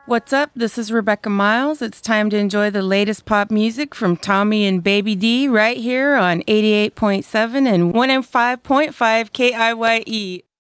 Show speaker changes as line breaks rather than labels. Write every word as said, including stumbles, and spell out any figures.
What's up? This is Rebecca Miles. It's time to enjoy the latest pop music from Tommy and Baby D right here on eighty-eight point seven and one oh five point five K I Y E.